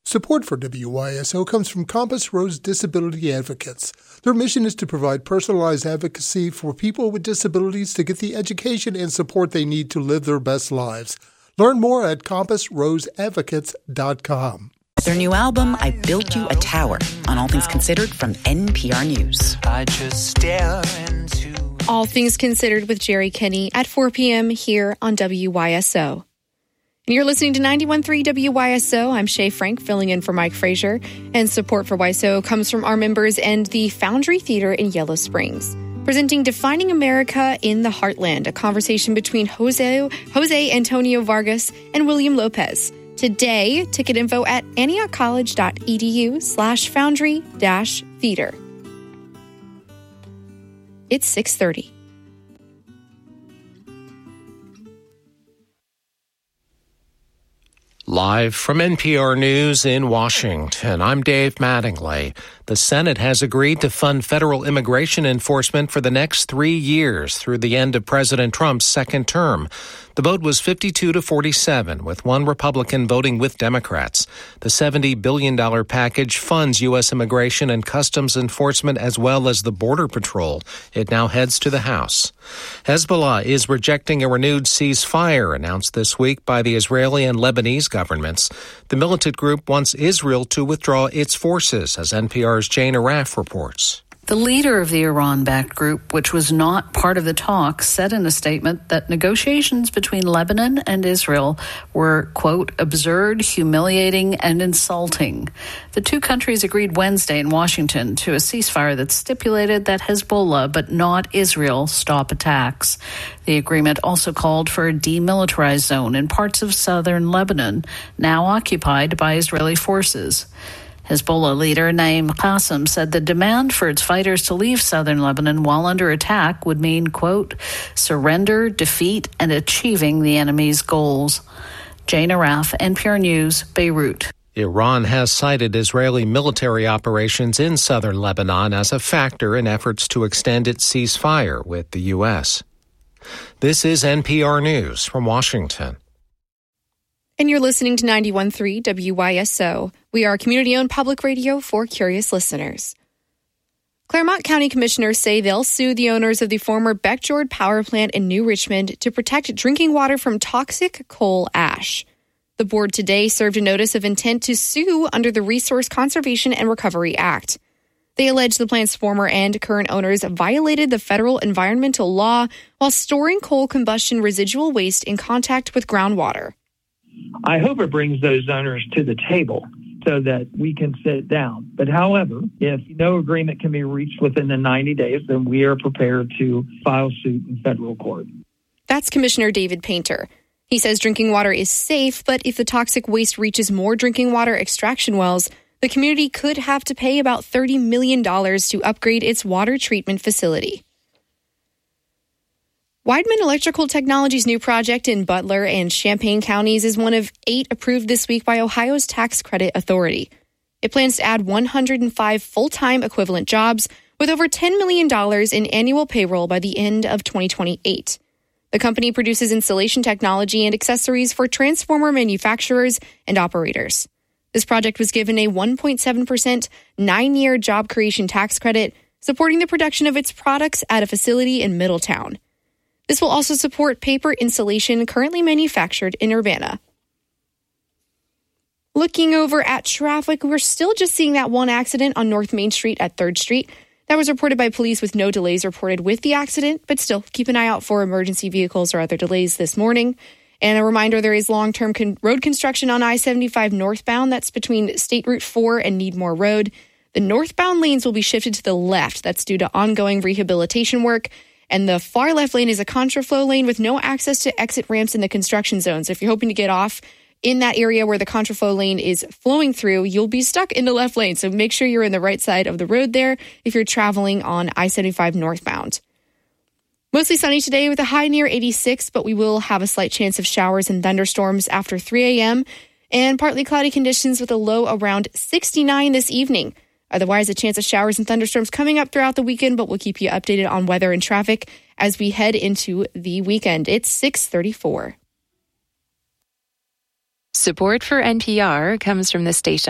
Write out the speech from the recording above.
Support for WYSO comes from Compass Rose Disability Advocates. Their mission is to provide personalized advocacy for people with disabilities to get the education and support they need to live their best lives. Learn more at compassroseadvocates.com. Their new album, I Built You a Tower, on All Things Considered from NPR News. I just stare into All Things Considered with Jerry Kenny at 4 p.m. here on WYSO. And you're listening to 91.3 WYSO. I'm Shay Frank, filling in for Mike Frazier. And support for YSO comes from our members and the Foundry Theater in Yellow Springs, presenting Defining America in the Heartland, a conversation between Jose Antonio Vargas and William Lopez. Today, ticket info at antiochcollege.edu/foundry-theater. It's 6:30. Live from NPR News in Washington, I'm Dave Mattingly. The Senate has agreed to fund federal immigration enforcement for the next 3 years through the end of President Trump's second term. The vote was 52-47, with one Republican voting with Democrats. The $70 billion package funds U.S. immigration and customs enforcement as well as the Border Patrol. It now heads to the House. Hezbollah is rejecting a renewed ceasefire announced this week by the Israeli and Lebanese governments. The militant group wants Israel to withdraw its forces, as NPR's Jane Arraf reports. The leader of the Iran-backed group, which was not part of the talks, said in a statement that negotiations between Lebanon and Israel were, quote, absurd, humiliating, and insulting. The two countries agreed Wednesday in Washington to a ceasefire that stipulated that Hezbollah, but not Israel, stop attacks. The agreement also called for a demilitarized zone in parts of southern Lebanon, now occupied by Israeli forces. Hezbollah leader Naim Qassem said the demand for its fighters to leave southern Lebanon while under attack would mean, quote, surrender, defeat, and achieving the enemy's goals. Jane Arraf, NPR News, Beirut. Iran has cited Israeli military operations in southern Lebanon as a factor in efforts to extend its ceasefire with the U.S. This is NPR News from Washington. And you're listening to 91.3 WYSO. We are community-owned public radio for curious listeners. Claremont County commissioners say they'll sue the owners of the former Beckjord Power Plant in New Richmond to protect drinking water from toxic coal ash. The board today served a notice of intent to sue under the Resource Conservation and Recovery Act. They allege the plant's former and current owners violated the federal environmental law while storing coal combustion residual waste in contact with groundwater. I hope it brings those owners to the table so that we can sit down. But however, if no agreement can be reached within the 90 days, then we are prepared to file suit in federal court. That's Commissioner David Painter. He says drinking water is safe, but if the toxic waste reaches more drinking water extraction wells, the community could have to pay about $30 million to upgrade its water treatment facility. Weidman Electrical Technology's new project in Butler and Champaign counties is one of 8 approved this week by Ohio's Tax Credit Authority. It plans to add 105 full-time equivalent jobs with over $10 million in annual payroll by the end of 2028. The company produces installation technology and accessories for transformer manufacturers and operators. This project was given a 1.7% 9-year job creation tax credit, supporting the production of its products at a facility in Middletown. This will also support paper insulation currently manufactured in Urbana. Looking over at traffic, we're still just seeing that one accident on North Main Street at 3rd Street. That was reported by police with no delays reported with the accident, but still keep an eye out for emergency vehicles or other delays this morning. And a reminder, there is long-term road construction on I-75 northbound. That's between State Route 4 and Needmore Road. The northbound lanes will be shifted to the left. That's due to ongoing rehabilitation work. And the far left lane is a contraflow lane with no access to exit ramps in the construction zone. So if you're hoping to get off in that area where the contraflow lane is flowing through, you'll be stuck in the left lane. So make sure you're in the right side of the road there if you're traveling on I-75 northbound. Mostly sunny today with a high near 86, but we will have a slight chance of showers and thunderstorms after 3 a.m. and partly cloudy conditions with a low around 69 this evening. Otherwise, a chance of showers and thunderstorms coming up throughout the weekend, but we'll keep you updated on weather and traffic as we head into the weekend. It's 6:34. Support for NPR comes from the station.